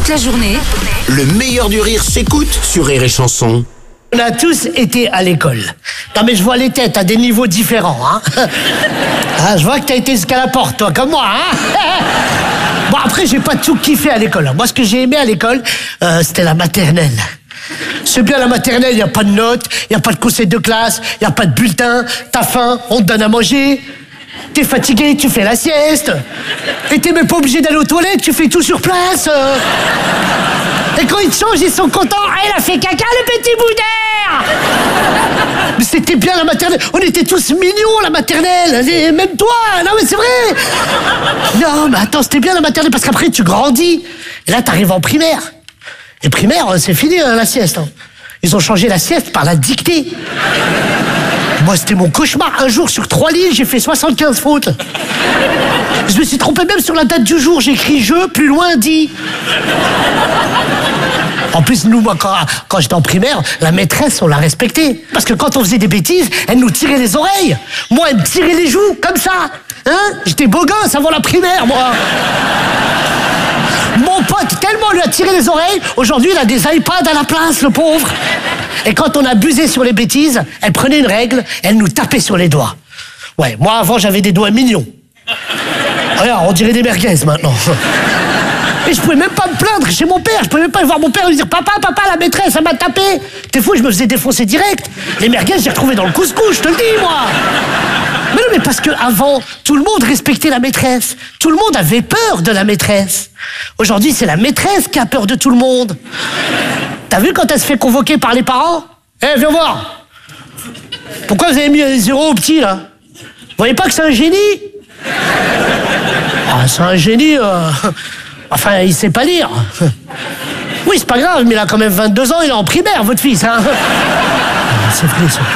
Toute la journée, Le meilleur du rire s'écoute sur Rire et Chanson. On a tous été à l'école. Non mais je vois les têtes à des niveaux différents, hein. Ah, je vois que t'as été jusqu'à la porte, toi, comme moi, hein. Bon, après, j'ai pas tout kiffé à l'école. Moi, ce que j'ai aimé à l'école, c'était la maternelle. C'est bien la maternelle, il y a pas de notes, il y a pas de conseil de classe, il y a pas de bulletin, t'as faim, on te donne à manger. T'es fatigué, tu fais la sieste. Et t'es même pas obligé d'aller aux toilettes, tu fais tout sur place. Et quand ils te changent, ils sont contents. Ah, il a fait caca, le petit bout d'air. Mais c'était bien la maternelle. On était tous mignons, la maternelle. Et même toi. Non, mais c'est vrai. Non, mais attends, c'était bien la maternelle parce qu'après, tu grandis. Et là, t'arrives en primaire. Et primaire, c'est fini, hein, la sieste. Hein. Ils ont changé la sieste par la dictée. Moi, c'était mon cauchemar. Un jour, sur 3 lignes, j'ai fait 75 fautes. Je me suis trompé même sur la date du jour. J'ai écrit « je », plus loin, « dit ». En plus, nous, moi, quand j'étais en primaire, la maîtresse, on la respectait. Parce que quand on faisait des bêtises, elle nous tirait les oreilles. Moi, elle me tirait les joues, comme ça. Hein? J'étais beau gosse avant la primaire, moi. Mon pote, tellement lui a tiré les oreilles, aujourd'hui, il a des iPads à la place, le pauvre. Et quand on abusait sur les bêtises, elle prenait une règle, elle nous tapait sur les doigts. Ouais, moi, avant, j'avais des doigts mignons. Regarde, on dirait des merguez, maintenant. Et je pouvais même pas me plaindre chez mon père. Je pouvais même pas voir mon père et lui dire « Papa, la maîtresse, elle m'a tapé !» T'es fou, je me faisais défoncer direct. Les merguez, j'ai retrouvé dans le couscous, je te le dis, moi. Mais non, mais parce qu'avant, tout le monde respectait la maîtresse. Tout le monde avait peur de la maîtresse. Aujourd'hui, c'est la maîtresse qui a peur de tout le monde. T'as vu quand elle se fait convoquer par les parents? Eh, viens voir. Pourquoi vous avez mis un 0 au petit, là? Vous voyez pas que c'est un génie? Ah, c'est un génie, Enfin, il sait pas lire. Oui, c'est pas grave, mais il a quand même 22 ans, il est en primaire, votre fils, hein. C'est vrai, ça.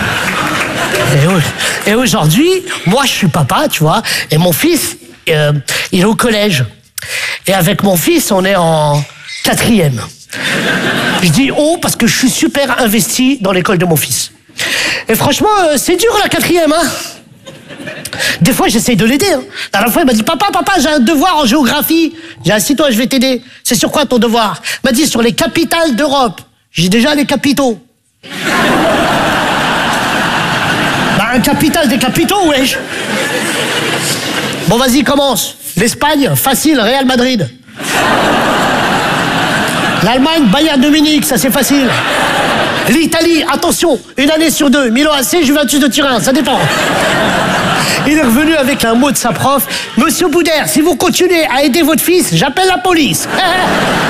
Et aujourd'hui, moi, je suis papa, tu vois, et mon fils, il est au collège. Et avec mon fils, on est en 4e. Je dis « oh » parce que je suis super investi dans l'école de mon fils. Et franchement, c'est dur, la 4e, hein. Des fois, j'essaye de l'aider. Hein. La dernière fois, il m'a dit « Papa, j'ai un devoir en géographie. » J'ai dit « Assis-toi, je vais t'aider. » C'est sur quoi ton devoir? Il m'a dit « Sur les capitales d'Europe. » J'ai déjà les capitaux. Bah, un capital des capitaux, wesh. Bon, vas-y, commence. L'Espagne, facile, Real Madrid. L'Allemagne, Bayern de Munich, ça c'est facile. L'Italie, attention, 1 année sur 2, Milan AC, Juventus de Turin, ça dépend. Il est revenu avec un mot de sa prof. Monsieur Boudère, si vous continuez à aider votre fils, j'appelle la police.